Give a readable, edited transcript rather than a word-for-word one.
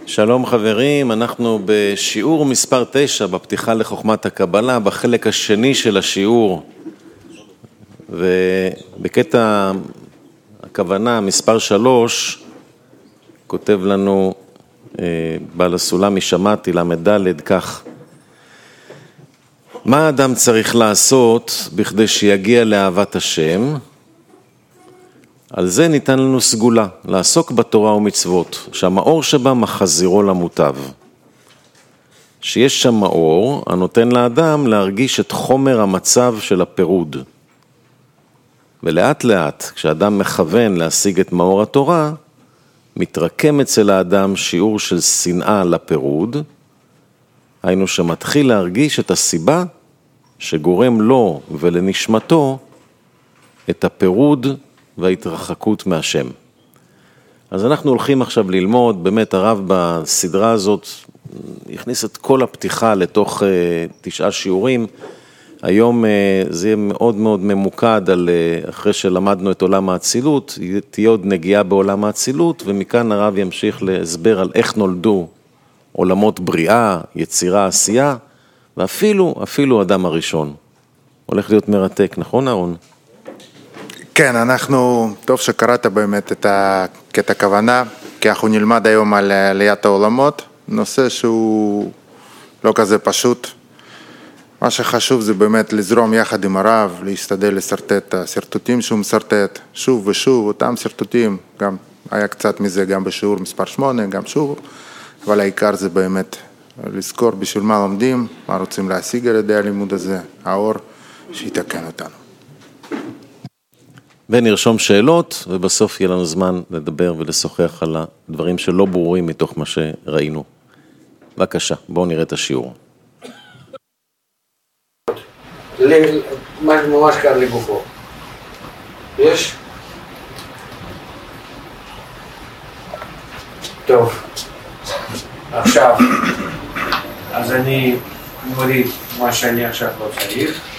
שלום חברים, אנחנו בשיעור מספר 9 בפתיחה לחוכמת הקבלה, בחלק השני של השיעור, ובקטע הכוונה מספר 3 כותב לנו בעל הסולם משמעתי למדלת כך: מה האדם צריך לעשות בכדי שיגיע לאהבת השם? על זה ניתן לנו סגולה, לעסוק בתורה ומצוות, שהמאור שבה מחזירו למוטב. שיש שם מאור הנותן לאדם להרגיש את חומר המצב של הפירוד. ולאט לאט, כשאדם מכוון להשיג את מאור התורה, מתרקם אצל האדם שיעור של שנאה לפירוד, היינו שמתחיל להרגיש את הסיבה שגורם לו ולנשמתו את הפירוד וההתרחקות מהשם. אז אנחנו הולכים עכשיו ללמוד, באמת הרב בסדרה הזאת הכניס את כל הפתיחה לתוך 9 שיעורים. היום זה יהיה מאוד מאוד ממוקד על, אחרי שלמדנו את עולם האצילות, תהיה עוד נגיעה בעולם האצילות, ומכאן הרב ימשיך להסבר על איך נולדו עולמות בריאה, יצירה, עשייה, ואפילו אדם הראשון. הולך להיות מרתק, נכון אהרון? כן, טוב שקראת באמת את הכוונה, כי אנחנו נלמד היום על עליית העולמות, נושא שהוא לא כזה פשוט. מה שחשוב זה באמת לזרום יחד עם הרב, להשתדל לסרטט את הסרטוטים שהוא מסרטט, שוב ושוב, אותם סרטוטים, גם היה קצת מזה גם בשיעור מספר 8, גם שוב, אבל העיקר זה באמת לזכור בשביל מה לומדים, מה רוצים להשיג על ידי הלימוד הזה, האור שיתקן אותנו. ונרשום שאלות, ובסוף יהיה לנו זמן לדבר ולשוחח על הדברים שלא ברורים מתוך מה שראינו. בבקשה, בואו נראה את השיעור. ממש קר לגופו. יש? טוב. עכשיו, אז אני מוריד מה שאני עכשיו לא צריך.